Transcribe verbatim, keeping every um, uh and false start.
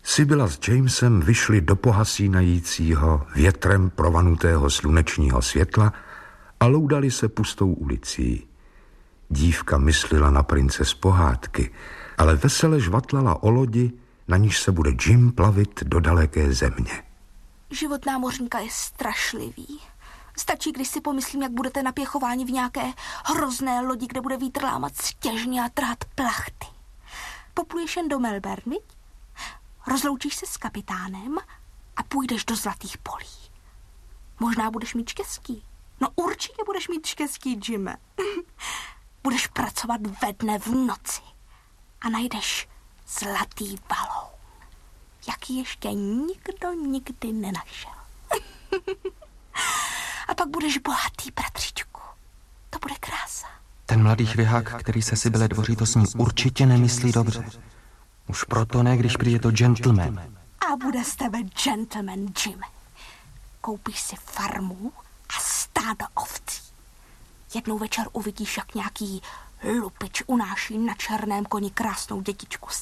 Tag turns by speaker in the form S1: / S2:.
S1: Sibylla s Jamesem vyšli do pohasínajícího, větrem provanutého slunečního světla a loudali se pustou ulicí. Dívka myslela na prince z pohádky, ale vesele žvatlala o lodi, na níž se bude Jim plavit do daleké země.
S2: Život námořníka je strašlivý. Stačí, když si pomyslím, jak budete napěchováni v nějaké hrozné lodi, kde bude vítr lámat stěžně a trhat plachty. Popluješ jen do Melbourne, viď? Rozloučíš se s kapitánem a půjdeš do Zlatých polí. Možná budeš mít štěstí. No určitě budeš mít štěstí, Jime. Budeš pracovat ve dne v noci a najdeš zlatý balón, jaký ještě nikdo nikdy nenašel. A pak budeš bohatý, bratříčku. To bude krása.
S3: Ten mladý chvěhák, který se Sibyle dvoří, to s ní určitě nemyslí dobře. Už proto ne, když přijde to gentleman.
S2: A bude z tebe gentleman, Jim. Koupíš si farmu a stádo ovcí. Jednou večer uvidíš, jak nějaký lupič unáší na černém koni krásnou dětičku z